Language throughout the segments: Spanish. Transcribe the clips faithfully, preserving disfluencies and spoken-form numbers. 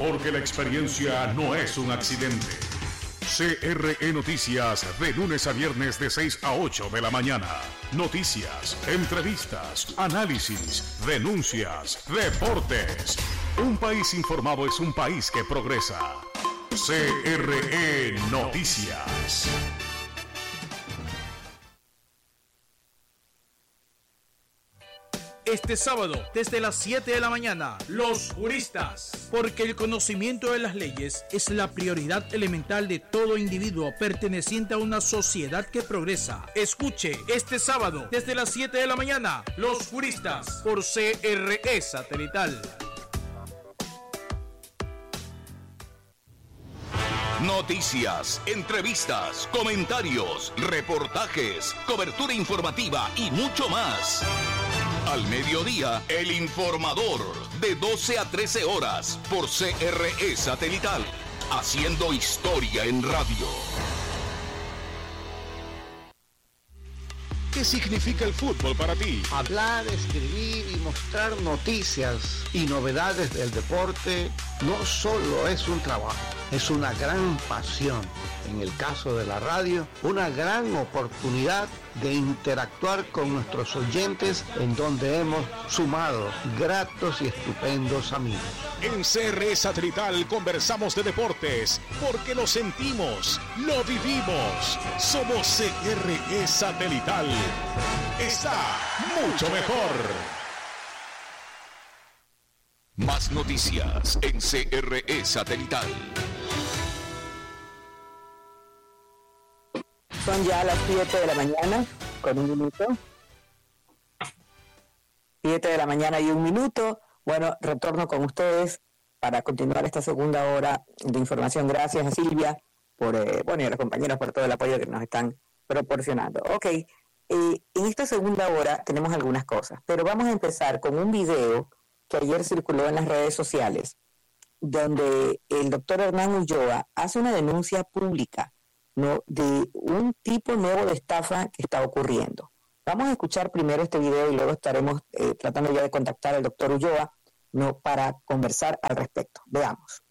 porque la experiencia no es un accidente. C R E Noticias, de lunes a viernes de seis a ocho de la mañana. Noticias, entrevistas, análisis, denuncias, deportes. Un país informado es un país que progresa. C R E Noticias. Este sábado, desde las siete de la mañana, Los Juristas. Porque el conocimiento de las leyes es la prioridad elemental de todo individuo perteneciente a una sociedad que progresa. Escuche este sábado, desde las siete de la mañana, Los Juristas, por C R E Satelital. Noticias, entrevistas, comentarios, reportajes, cobertura informativa y mucho más. Al mediodía, El Informador, de doce a trece horas, por C R E Satelital, haciendo historia en radio. ¿Qué significa el fútbol para ti? Hablar, escribir y mostrar noticias y novedades del deporte no solo es un trabajo, es una gran pasión. En el caso de la radio, una gran oportunidad de interactuar con nuestros oyentes, en donde hemos sumado gratos y estupendos amigos. En C R E Satelital conversamos de deportes, porque lo sentimos, lo vivimos. Somos C R E Satelital. Está mucho mejor. Más noticias en C R E Satelital. Son ya las siete de la mañana, con un minuto. siete de la mañana y un minuto. Bueno, retorno con ustedes para continuar esta segunda hora de información. Gracias a Silvia por, eh, bueno, y a los compañeros por todo el apoyo que nos están proporcionando. Ok, eh, en esta segunda hora tenemos algunas cosas, pero vamos a empezar con un video que ayer circuló en las redes sociales, donde el doctor Hernán Ulloa hace una denuncia pública, ¿no?, de un tipo nuevo de estafa que está ocurriendo. Vamos a escuchar primero este video y luego estaremos eh, tratando ya de contactar al doctor Ulloa, ¿no?, para conversar al respecto. Veamos.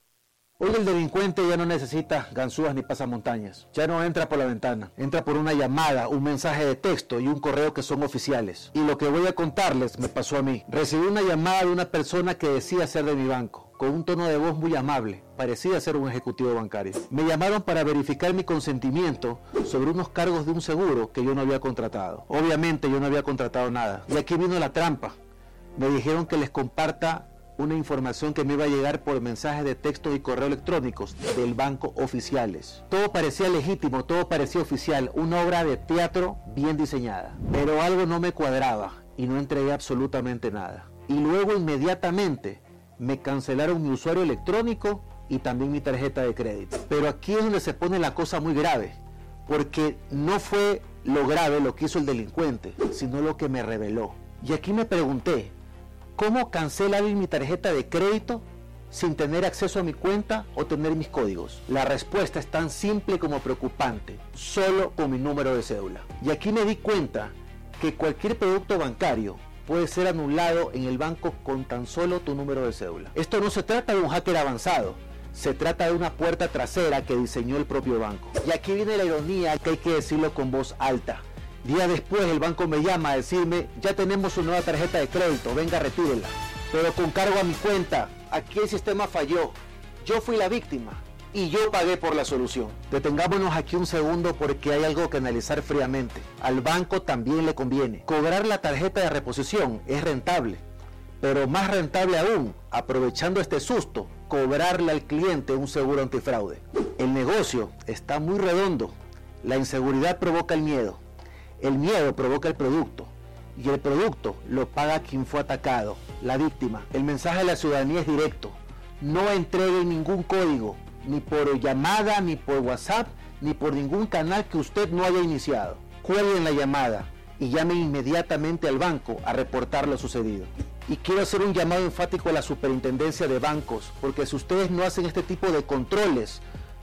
Hoy el delincuente ya no necesita ganzúas ni pasamontañas. Ya no entra por la ventana. Entra por una llamada, un mensaje de texto y un correo que son oficiales. Y lo que voy a contarles me pasó a mí. Recibí una llamada de una persona que decía ser de mi banco, con un tono de voz muy amable. Parecía ser un ejecutivo bancario. Me llamaron para verificar mi consentimiento sobre unos cargos de un seguro que yo no había contratado. Obviamente yo no había contratado nada. Y aquí vino la trampa. Me dijeron que les comparta una información que me iba a llegar por mensajes de textos y correo electrónicos del banco oficiales. Todo parecía legítimo, todo parecía oficial, una obra de teatro bien diseñada. Pero algo no me cuadraba y no entregué absolutamente nada. Y luego inmediatamente me cancelaron mi usuario electrónico y también mi tarjeta de crédito. Pero aquí es donde se pone la cosa muy grave, porque no fue lo grave lo que hizo el delincuente, sino lo que me reveló. Y aquí me pregunté, ¿cómo cancela alguien mi tarjeta de crédito sin tener acceso a mi cuenta o tener mis códigos? La respuesta es tan simple como preocupante, solo con mi número de cédula. Y aquí me di cuenta que cualquier producto bancario puede ser anulado en el banco con tan solo tu número de cédula. Esto no se trata de un hacker avanzado, se trata de una puerta trasera que diseñó el propio banco. Y aquí viene la ironía, que hay que decirlo con voz alta. Días después el banco me llama a decirme, ya tenemos su nueva tarjeta de crédito, venga, retírela. Pero con cargo a mi cuenta, aquí el sistema falló. Yo fui la víctima y yo pagué por la solución. Detengámonos aquí un segundo porque hay algo que analizar fríamente. Al banco también le conviene. Cobrar la tarjeta de reposición es rentable, pero más rentable aún, aprovechando este susto, cobrarle al cliente un seguro antifraude. El negocio está muy redondo. La inseguridad provoca el miedo. El miedo provoca el producto y el producto lo paga quien fue atacado, la víctima. El mensaje a la ciudadanía es directo. No entreguen ningún código, ni por llamada, ni por WhatsApp, ni por ningún canal que usted no haya iniciado. Cuelguen la llamada y llamen inmediatamente al banco a reportar lo sucedido. Y quiero hacer un llamado enfático a la superintendencia de bancos, porque si ustedes no hacen este tipo de controles,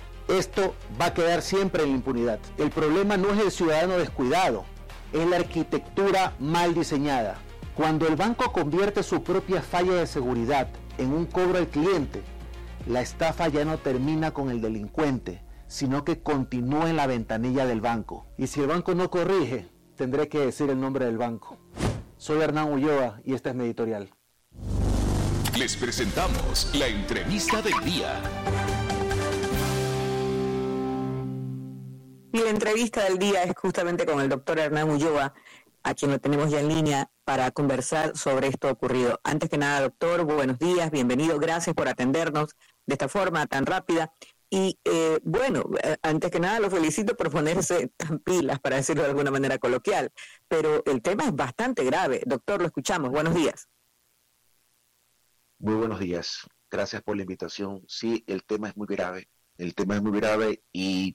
esto va a quedar siempre en la impunidad. El problema no es el ciudadano descuidado, es la arquitectura mal diseñada. Cuando el banco convierte su propia falla de seguridad en un cobro al cliente, La estafa ya no termina con el delincuente, sino que continúa en la ventanilla del banco. Y si el banco no corrige, tendré que decir el nombre del banco. Soy Hernán Ulloa y esta es mi editorial. Les presentamos la entrevista del día. Y la entrevista del día es justamente con el doctor Hernán Ulloa, a quien lo tenemos ya en línea para conversar sobre esto ocurrido. Antes que nada, doctor, buenos días, bienvenido, gracias por atendernos de esta forma tan rápida. Y eh, bueno, antes que nada lo felicito por ponerse tan pilas, para decirlo de alguna manera coloquial, pero el tema es bastante grave. Doctor, lo escuchamos, buenos días. Muy buenos días, gracias por la invitación. Sí, el tema es muy grave, el tema es muy grave y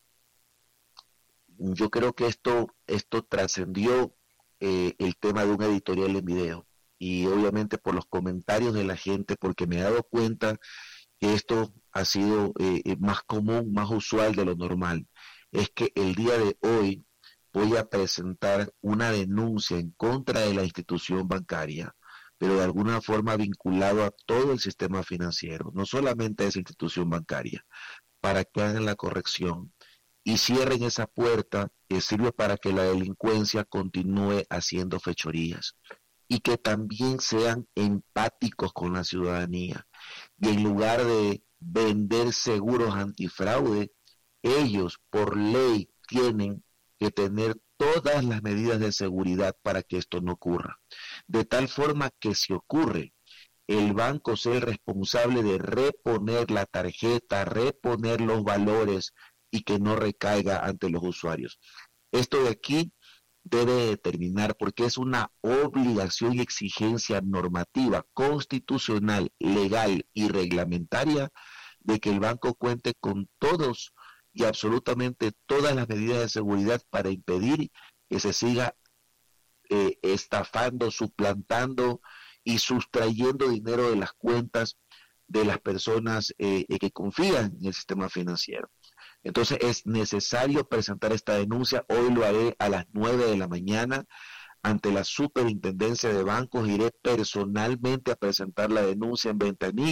yo creo que esto, esto trascendió eh, el tema de un editorial en video y obviamente por los comentarios de la gente, porque me he dado cuenta que esto ha sido eh, más común, más usual de lo normal. Es que el día de hoy voy a presentar una denuncia en contra de la institución bancaria, pero de alguna forma vinculado a todo el sistema financiero, no solamente a esa institución bancaria, para que hagan la corrección y cierren esa puerta que sirve para que la delincuencia continúe haciendo fechorías y que también sean empáticos con la ciudadanía. Y en lugar de vender seguros antifraude, ellos por ley tienen que tener todas las medidas de seguridad para que esto no ocurra. De tal forma que si ocurre, el banco sea el responsable de reponer la tarjeta, reponer los valores y que no recaiga ante los usuarios. Esto de aquí debe terminar porque es una obligación y exigencia normativa, constitucional, legal y reglamentaria de que el banco cuente con todos y absolutamente todas las medidas de seguridad para impedir que se siga eh, estafando, suplantando y sustrayendo dinero de las cuentas de las personas eh, que confían en el sistema financiero. Entonces es necesario presentar esta denuncia. Hoy lo haré a las nueve de la mañana ante la Superintendencia de Bancos. Iré personalmente a presentar la denuncia en Ventanilla.